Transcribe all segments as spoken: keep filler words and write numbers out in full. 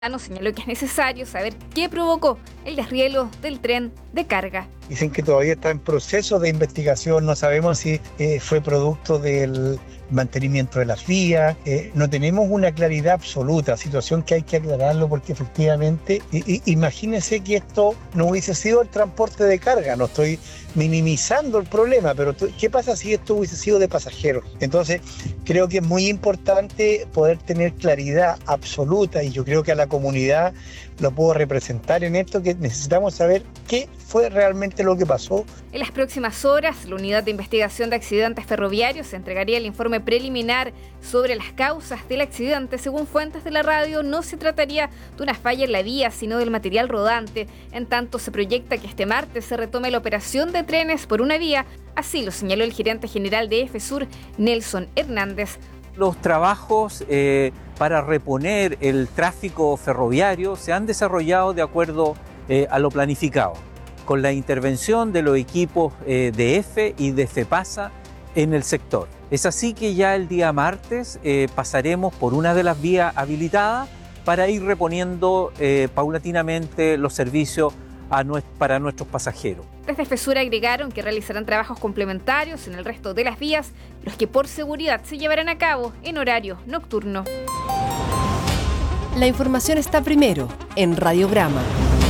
Señaló que es necesario saber qué provocó el desrielo del tren de carga. Dicen que todavía está en proceso de investigación, no sabemos si eh, fue producto del mantenimiento de las vías, eh, no tenemos una claridad absoluta, situación que hay que aclararlo porque efectivamente, y, y, imagínense que esto no hubiese sido el transporte de carga, no estoy minimizando el problema, pero ¿qué pasa si esto hubiese sido de pasajeros? Entonces, creo que es muy importante poder tener claridad absoluta y yo creo que a la comunidad lo puedo representar en esto, que necesitamos saber qué fue realmente lo que pasó. En las próximas horas, la Unidad de Investigación de Accidentes Ferroviarios entregaría el informe preliminar sobre las causas del accidente. Según fuentes de la radio, no se trataría de una falla en la vía, sino del material rodante. En tanto, se proyecta que este martes se retome la operación de trenes por una vía. Así lo señaló el gerente general de EFESUR, Nelson Hernández. Los trabajos eh, para reponer el tráfico ferroviario se han desarrollado de acuerdo eh, a lo planificado, con la intervención de los equipos eh, de EFE y de FEPASA en el sector. Es así que ya el día martes eh, pasaremos por una de las vías habilitadas para ir reponiendo eh, paulatinamente los servicios a nuestro, para nuestros pasajeros. Desde EFESUR agregaron que realizarán trabajos complementarios en el resto de las vías, los que por seguridad se llevarán a cabo en horario nocturno. La información está primero en Radiograma.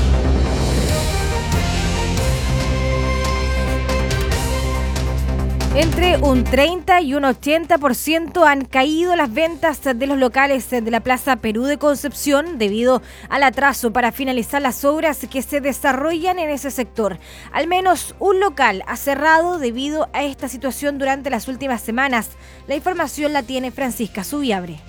Entre un treinta y un ochenta por ciento han caído las ventas de los locales de la Plaza Perú de Concepción debido al atraso para finalizar las obras que se desarrollan en ese sector. Al menos un local ha cerrado debido a esta situación durante las últimas semanas. La información la tiene Francisca Subiabre.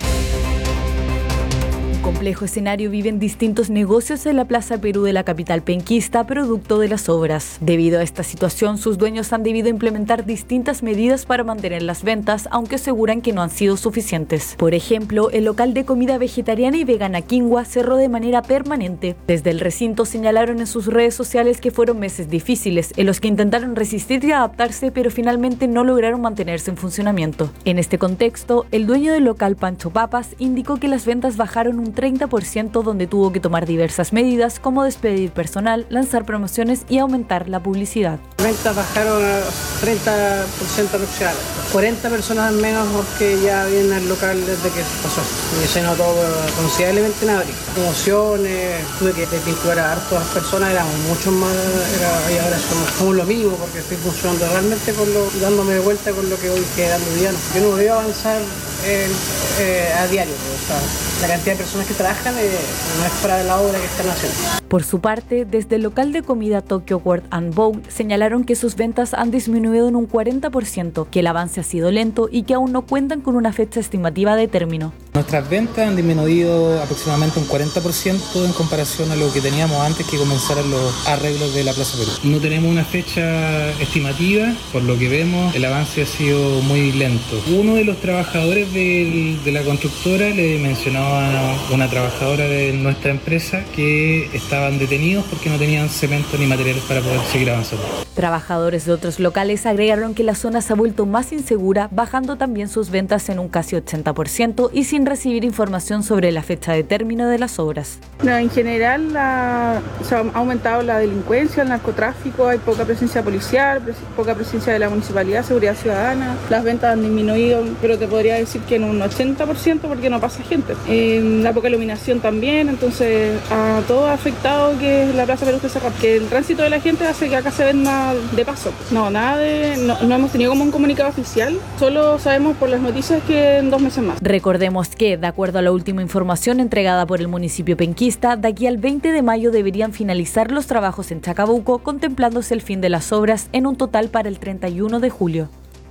Complejo escenario viven distintos negocios en la Plaza Perú de la capital penquista producto de las obras. Debido a esta situación, sus dueños han debido implementar distintas medidas para mantener las ventas, aunque aseguran que no han sido suficientes. Por ejemplo, el local de comida vegetariana y vegana Quingua cerró de manera permanente. Desde el recinto señalaron en sus redes sociales que fueron meses difíciles, en los que intentaron resistir y adaptarse, pero finalmente no lograron mantenerse en funcionamiento. En este contexto, el dueño del local Pancho Papas indicó que las ventas bajaron un treinta por ciento, donde tuvo que tomar diversas medidas como despedir personal, lanzar promociones y aumentar la publicidad. Las ventas bajaron a treinta por ciento aproximadamente. cuarenta personas menos porque ya vienen al local desde que pasó. Y se notó considerablemente en abril. Promociones, tuve que vincular a hartas personas, éramos muchos más, era, y ahora somos, somos lo mismo porque estoy funcionando realmente con lo, dándome de vuelta con lo que hoy queda mediano. Yo no voy a avanzar eh, eh, a diario, pero, o sea, la cantidad de personas que trabajan eh, no es para la obra que están haciendo. Por su parte, desde el local de comida Tokyo World and Bowl señalaron que sus ventas han disminuido en un cuarenta por ciento, que el avance ha sido lento y que aún no cuentan con una fecha estimativa de término. Nuestras ventas han disminuido aproximadamente un cuarenta por ciento en comparación a lo que teníamos antes que comenzaran los arreglos de la Plaza Perú. No tenemos una fecha estimativa, por lo que vemos el avance ha sido muy lento. Uno de los trabajadores de, de la constructora le mencionaba a una trabajadora de nuestra empresa que estaban detenidos porque no tenían cemento ni materiales para poder seguir avanzando. Trabajadores de otros locales agregaron que la zona se ha vuelto más insegura, bajando también sus ventas en un casi ochenta por ciento y sin recibir información sobre la fecha de término de las obras. No, en general la, se ha aumentado la delincuencia, el narcotráfico, hay poca presencia policial, pres, poca presencia de la municipalidad, seguridad ciudadana. Las ventas han disminuido, pero te podría decir que en un ochenta por ciento porque no pasa gente. Eh, la poca iluminación también, entonces a todo ha afectado que la Plaza Perú esté cerrada. Que el tránsito de la gente hace que acá se venda de paso. No, nada de, no, no hemos tenido como un comunicado oficial, solo sabemos por las noticias que en dos meses más. Recordemos que, de acuerdo a la última información entregada por el municipio penquista, de aquí al veinte de mayo deberían finalizar los trabajos en Chacabuco, contemplándose el fin de las obras en un total para el treinta y uno de julio.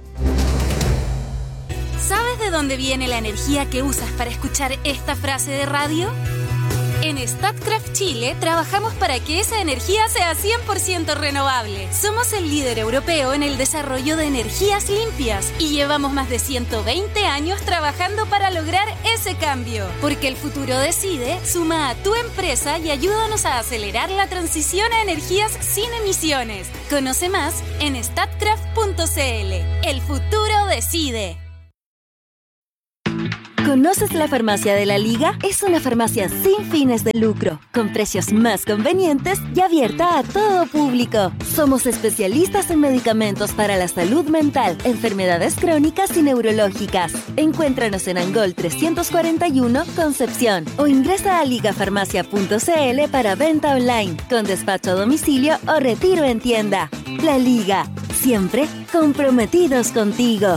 ¿Sabes de dónde viene la energía que usas para escuchar esta frase de radio? En Statkraft Chile trabajamos para que esa energía sea cien por ciento renovable. Somos el líder europeo en el desarrollo de energías limpias y llevamos más de ciento veinte años trabajando para lograr ese cambio. Porque el futuro decide, suma a tu empresa y ayúdanos a acelerar la transición a energías sin emisiones. Conoce más en statkraft punto c l. El futuro decide. ¿Conoces la farmacia de la Liga? Es una farmacia sin fines de lucro, con precios más convenientes y abierta a todo público. Somos especialistas en medicamentos para la salud mental, enfermedades crónicas y neurológicas. Encuéntranos en Angol trescientos cuarenta y uno, Concepción, o ingresa a ligafarmacia punto c l para venta online, con despacho a domicilio o retiro en tienda. La Liga, siempre comprometidos contigo.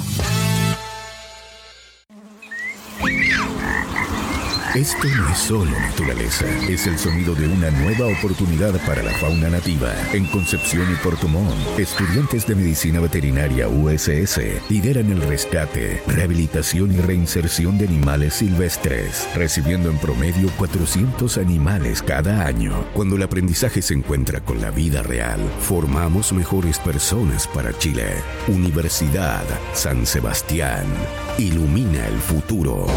Esto no es solo naturaleza, es el sonido de una nueva oportunidad para la fauna nativa. En Concepción y Puerto Montt, estudiantes de Medicina Veterinaria U S S lideran el rescate, rehabilitación y reinserción de animales silvestres, recibiendo en promedio cuatrocientos animales cada año. Cuando el aprendizaje se encuentra con la vida real, formamos mejores personas para Chile. Universidad San Sebastián, ilumina el futuro.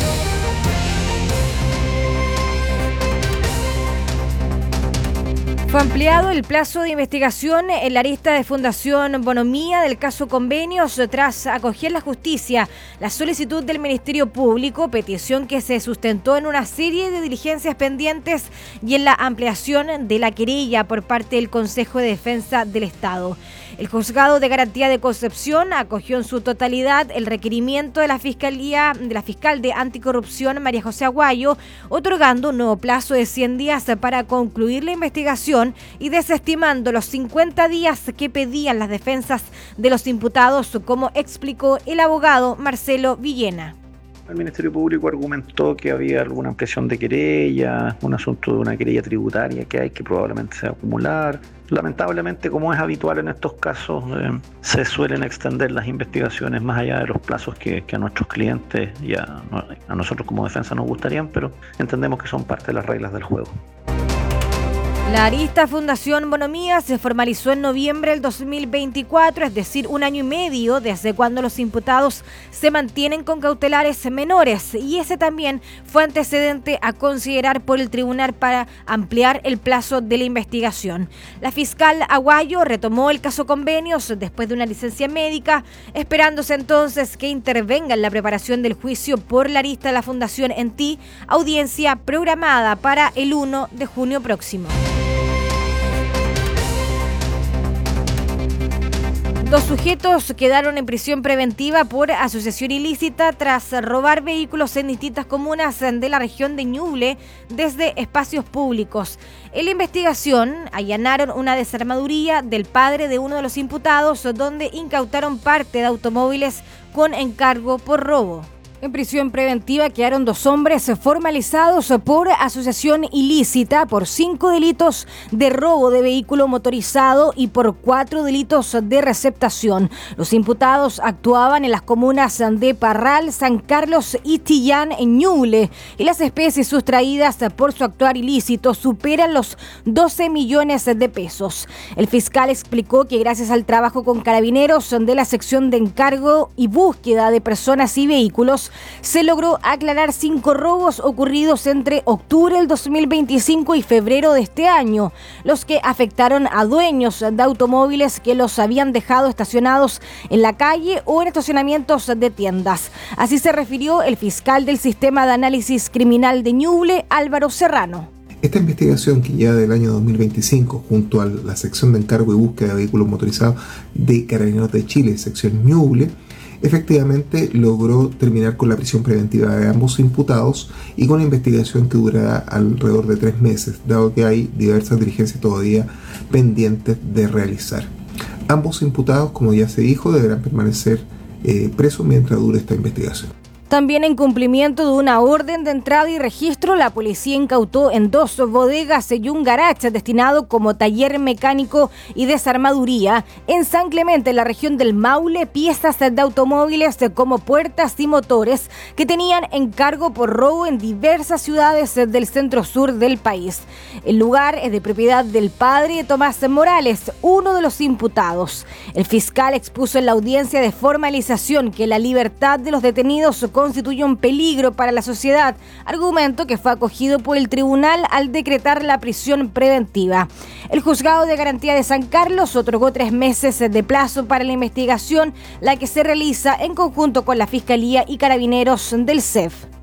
Fue ampliado el plazo de investigación en la arista de Fundación Bonomía del caso Convenios tras acoger la justicia la solicitud del Ministerio Público, petición que se sustentó en una serie de diligencias pendientes y en la ampliación de la querella por parte del Consejo de Defensa del Estado. El Juzgado de Garantía de Concepción acogió en su totalidad el requerimiento de la Fiscalía, de la Fiscal de Anticorrupción María José Aguayo, otorgando un nuevo plazo de cien días para concluir la investigación y desestimando los cincuenta días que pedían las defensas de los imputados, como explicó el abogado Marcelo Villena. El Ministerio Público argumentó que había alguna ampliación de querella, un asunto de una querella tributaria que hay que probablemente se va a acumular. Lamentablemente, como es habitual en estos casos, eh, se suelen extender las investigaciones más allá de los plazos que, que a nuestros clientes y a, a nosotros como defensa nos gustarían, pero entendemos que son parte de las reglas del juego. La arista Fundación Bonomía se formalizó en noviembre del dos mil veinticuatro, es decir, un año y medio desde cuando los imputados se mantienen con cautelares menores, y ese también fue antecedente a considerar por el tribunal para ampliar el plazo de la investigación. La fiscal Aguayo retomó el caso Convenios después de una licencia médica, esperándose entonces que intervenga en la preparación del juicio por la arista de la Fundación en T I, audiencia programada para el uno de junio próximo. Dos sujetos quedaron en prisión preventiva por asociación ilícita tras robar vehículos en distintas comunas de la región de Ñuble desde espacios públicos. En la investigación allanaron una desarmaduría del padre de uno de los imputados, donde incautaron parte de automóviles con encargo por robo. En prisión preventiva quedaron dos hombres formalizados por asociación ilícita por cinco delitos de robo de vehículo motorizado y por cuatro delitos de receptación. Los imputados actuaban en las comunas de Parral, San Carlos y Chillán, en Ñuble, y las especies sustraídas por su actuar ilícito superan los doce millones de pesos. El fiscal explicó que gracias al trabajo con carabineros de la sección de encargo y búsqueda de personas y vehículos, se logró aclarar cinco robos ocurridos entre octubre del dos mil veinticinco y febrero de este año, los que afectaron a dueños de automóviles que los habían dejado estacionados en la calle o en estacionamientos de tiendas. Así se refirió el fiscal del Sistema de Análisis Criminal de Ñuble, Álvaro Serrano. Esta investigación, que ya del año dos mil veinticinco, junto a la sección de encargo y búsqueda de vehículos motorizados de Carabineros de Chile, sección Ñuble, efectivamente logró terminar con la prisión preventiva de ambos imputados y con una investigación que durará alrededor de tres meses, dado que hay diversas diligencias todavía pendientes de realizar. Ambos imputados, como ya se dijo, deberán permanecer eh, presos mientras dure esta investigación. También en cumplimiento de una orden de entrada y registro, la policía incautó en dos bodegas y un garage destinado como taller mecánico y desarmaduría en San Clemente, en la región del Maule, piezas de automóviles como puertas y motores que tenían encargo por robo en diversas ciudades del centro sur del país. El lugar es de propiedad del padre de Tomás Morales, uno de los imputados. El fiscal expuso en la audiencia de formalización que la libertad de los detenidos constituye un peligro para la sociedad, argumento que fue acogido por el tribunal al decretar la prisión preventiva. El Juzgado de Garantía de San Carlos otorgó tres meses de plazo para la investigación, la que se realiza en conjunto con la Fiscalía y Carabineros del C E F.